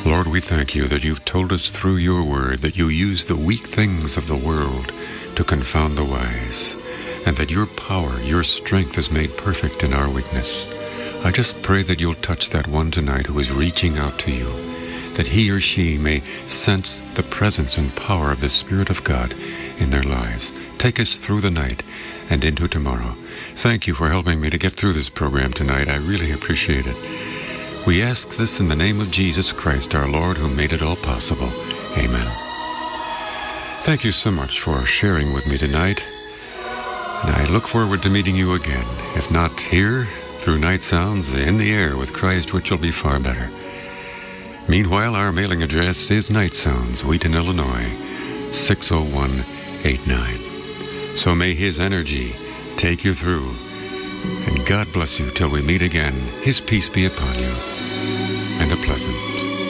Lord, we thank you that you've told us through your word that you use the weak things of the world to confound the wise, and that your power, your strength is made perfect in our weakness. I just pray that you'll touch that one tonight who is reaching out to you, that he or she may sense the presence and power of the Spirit of God in their lives. Take us through the night and into tomorrow. Thank you for helping me to get through this program tonight. I really appreciate it. We ask this in the name of Jesus Christ, our Lord, who made it all possible. Amen. Thank you so much for sharing with me tonight. And I look forward to meeting you again. If not here, through Night Sounds, in the air with Christ, which will be far better. Meanwhile, our mailing address is Night Sounds, Wheaton, Illinois, 60189. So may his energy take you through. And God bless you till we meet again. His peace be upon you, and a pleasant